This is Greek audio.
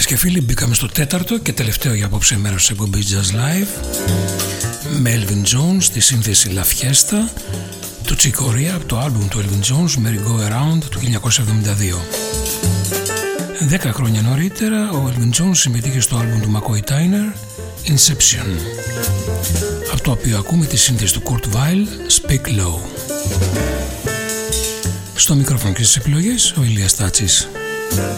Φίλες και φίλοι, μπήκαμε στο τέταρτο και τελευταίο για απόψε μέρος της εκπομπής Jazz Live. Melvin Jones στη σύνθεση La Fiesta του Chick Corea από το άλμπουμ του Elvin Jones Merry Go Around του 1972. 10 χρόνια νωρίτερα ο Elvin Jones συμμετείχε στο άλμπουμ του McCoy Tyner Inception, από το οποίο ακούμε τη σύνθεση του Kurt Weill Speak Low. Στο μικρόφωνο και στις επιλογές ο Ηλίας Τάτσης.